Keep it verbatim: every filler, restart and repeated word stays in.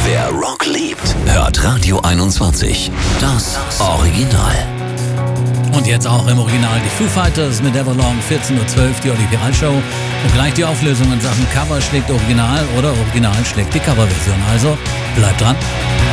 Wer Rock liebt, hört Radio einundzwanzig. Das Original. Und jetzt auch im Original die Foo Fighters mit Everlong, vierzehn Uhr zwölf, die Olli Piral-Show. Und gleich die Auflösung in Sachen Cover schlägt Original oder Original schlägt die Coverversion. Also bleibt dran.